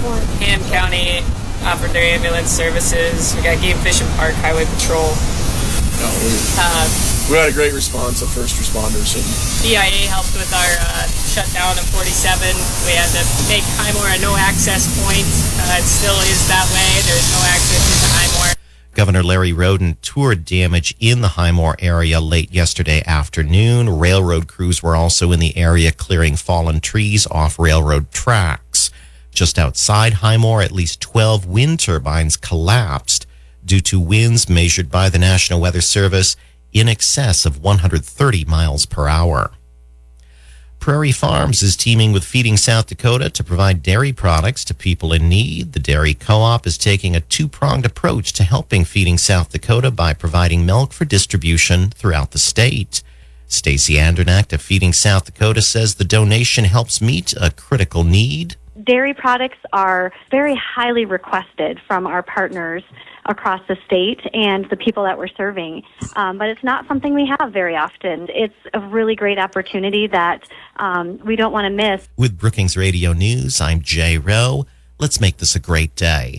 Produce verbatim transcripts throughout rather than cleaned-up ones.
Ham County offered their ambulance services. We got Game Fish and Park Highway Patrol. No, we, Uh, we had a great response of first responders. And B I A helped with our uh, shutdown of forty-seven. We had to make Highmore a no-access point. Uh, it still is that way. There's no access into Highmore. Governor Larry Roden toured damage in the Highmore area late yesterday afternoon. Railroad crews were also in the area clearing fallen trees off railroad tracks. Just outside Highmore, at least twelve wind turbines collapsed due to winds measured by the National Weather Service in excess of one hundred thirty miles per hour. Prairie Farms is teaming with Feeding South Dakota to provide dairy products to people in need. The Dairy Co-op is taking a two-pronged approach to helping Feeding South Dakota by providing milk for distribution throughout the state. Stacey Andernack of Feeding South Dakota says the donation helps meet a critical need. Dairy products are very highly requested from our partners across the state and the people that we're serving. Um, but it's not something we have very often. It's a really great opportunity that um, we don't want to miss. With Brookings Radio News, I'm Jay Rowe. Let's make this a great day.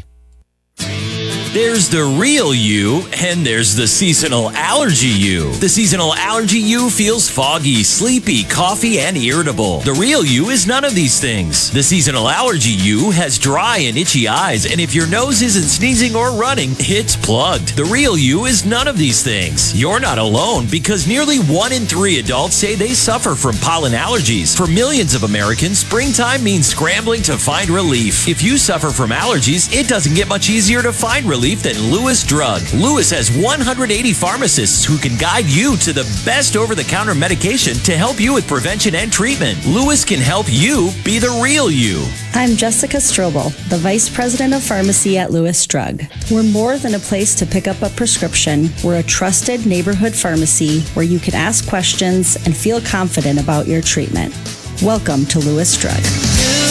There's the real you, and there's the seasonal allergy you. The seasonal allergy you feels foggy, sleepy, coughy, and irritable. The real you is none of these things. The seasonal allergy you has dry and itchy eyes, and if your nose isn't sneezing or running, it's plugged. The real you is none of these things. You're not alone, because nearly one in three adults say they suffer from pollen allergies. For millions of Americans, springtime means scrambling to find relief. If you suffer from allergies, it doesn't get much easier to find relief than Lewis Drug. Lewis has one hundred eighty pharmacists who can guide you to the best over-the-counter medication to help you with prevention and treatment. Lewis can help you be the real you. I'm Jessica Strobel, the Vice President of Pharmacy at Lewis Drug. We're more than a place to pick up a prescription. We're a trusted neighborhood pharmacy where you can ask questions and feel confident about your treatment. Welcome to Lewis Drug.